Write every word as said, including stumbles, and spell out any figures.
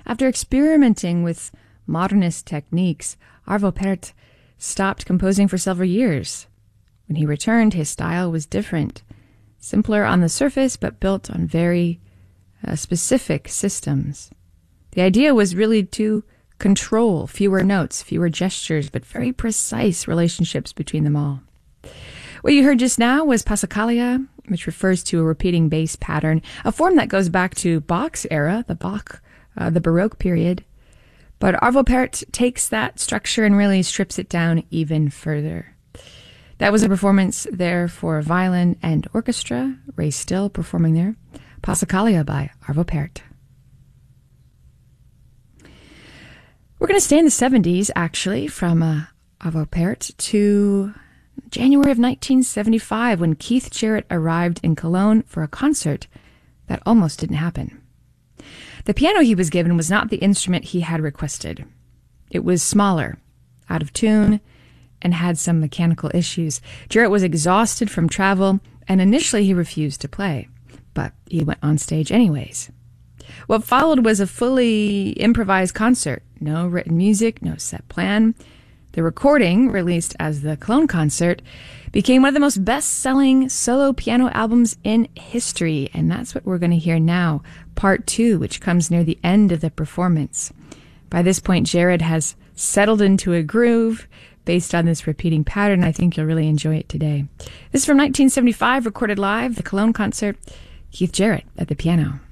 After experimenting with modernist techniques, Arvo Pärt stopped composing for several years. When he returned, his style was different, simpler on the surface, but built on very uh, specific systems. The idea was really to control fewer notes, fewer gestures, but very precise relationships between them all. What you heard just now was Passacaglia, which refers to a repeating bass pattern, a form that goes back to Bach's era, the Bach, uh, the Baroque period. But Arvo Pärt takes that structure and really strips it down even further. That was a performance there for violin and orchestra, Ray Still performing there, Passacaglia by Arvo Pärt. We're going to stay in the seventies, actually, from uh, Arvo Pärt to January of nineteen seventy-five, when Keith Jarrett arrived in Cologne for a concert that almost didn't happen. The piano he was given was not the instrument he had requested. It was smaller, out of tune, and had some mechanical issues. Jarrett was exhausted from travel, and initially he refused to play, but he went on stage anyways. What followed was a fully improvised concert. No written music, no set plan. The recording, released as the Cologne Concert, became one of the most best-selling solo piano albums in history, and that's what we're going to hear now, part two, which comes near the end of the performance. By this point, Jarrett has settled into a groove based on this repeating pattern. I think you'll really enjoy it today. This is from nineteen seventy-five, recorded live, the Cologne Concert, Keith Jarrett at the piano.